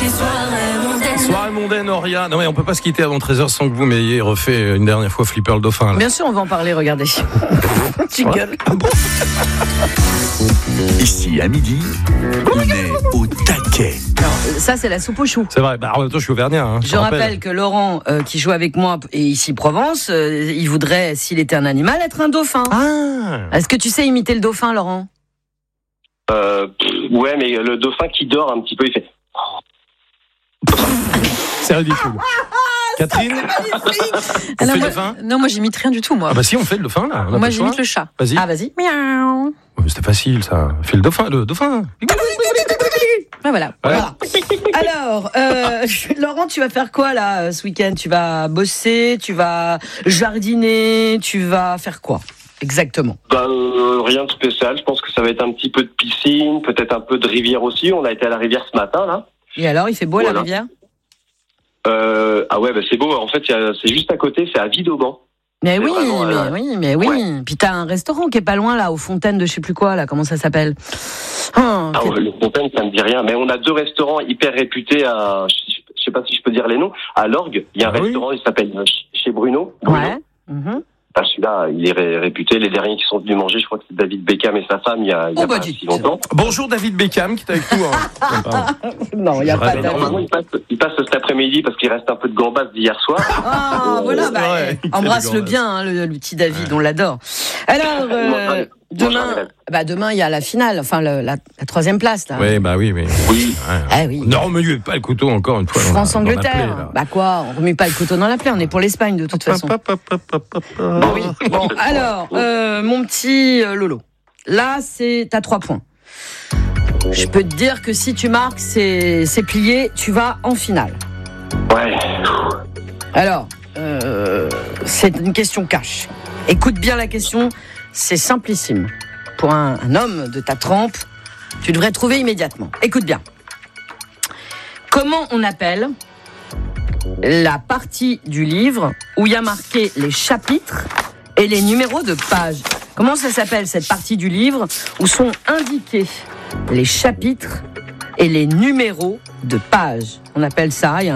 Soirée mondaine, Auria. Non mais on peut pas se quitter avant 13h sans que vous m'ayez refait une dernière fois Flipper le dauphin. Là. Bien sûr, on va en parler, regardez. Tu gueules. Ah bon. Ici, à midi, on est au taquet. Alors, ça, c'est la soupe aux choux. C'est vrai, en même temps, je suis auvergnat. Hein, je rappelle que Laurent, qui joue avec moi, et ici Provence, il voudrait, s'il était un animal, être un dauphin. Ah. Est-ce que tu sais imiter le dauphin, Laurent ? Ouais, mais le dauphin qui dort un petit peu, il fait... C'est ridicule. Catherine, on fait le dauphin ? Non, moi j'imite rien du tout, moi. Ah bah si, on fait le dauphin là. Moi j'imite le chat. Vas-y. Ah, vas-y. Miaou. C'était facile ça. Fais le dauphin, Ah, voilà. Voilà. Alors, Laurent, tu vas faire quoi là ce week-end ? Tu vas bosser, tu vas jardiner, tu vas faire quoi exactement ? Rien de spécial. Je pense que ça va être un petit peu de piscine, peut-être un peu de rivière aussi. On a été à la rivière ce matin là. Et alors, il fait beau à la rivière ? Ah ouais, c'est beau. En fait, c'est juste à côté, c'est à Vidauban. Mais oui, vraiment, mais oui. Ouais. Puis t'as un restaurant qui est pas loin là, aux Fontaines de je sais plus quoi là. Comment ça s'appelle ? Ouais, le Fontaine, ça me dit rien. Mais on a 2 restaurants hyper réputés à, je sais pas si je peux dire les noms. À l'Orgue, il y a un restaurant, il s'appelle chez Bruno. Ouais. Celui-là, il est réputé. Les derniers qui sont venus manger, je crois que c'est David Beckham et sa femme il y a pas si longtemps. Bonjour David Beckham qui est avec nous. Hein. Non, il n'y a pas David. Normalement, il passe cet après-midi parce qu'il reste un peu de gambas d'hier soir. Ah, voilà, embrasse-le bien, hein, le petit David, on l'adore. Alors, demain, il y a la finale, enfin la 3e place. Là. Oui, bah oui, mais... Oui. Oui. Ne remuez pas le couteau encore une fois. France-Angleterre. Bah quoi, on remet pas le couteau dans la plaie, on est pour l'Espagne de toute façon. Oui. Bon, alors, mon petit Lolo, là, t'as 3 points. Je peux te dire que si tu marques, c'est plié, tu vas en finale. Ouais. Alors, c'est une question cash. Écoute bien la question, c'est simplissime. Pour un homme de ta trempe, tu devrais trouver immédiatement. Écoute bien. Comment on appelle la partie du livre où il y a marqué les chapitres et les numéros de pages ? Comment ça s'appelle cette partie du livre où sont indiqués les chapitres et les numéros de pages ? On appelle ça,